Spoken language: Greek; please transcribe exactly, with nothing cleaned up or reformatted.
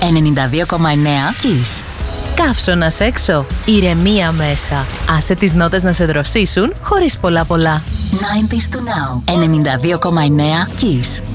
ενενήντα δύο κόμμα εννέα Kiss. Καύσωνας έξω, ηρεμία μέσα. Άσε τις νότες να σε δροσίσουν χωρίς πολλά πολλά. ενενήντα to now. ενενήντα δύο κόμμα εννέα Kiss.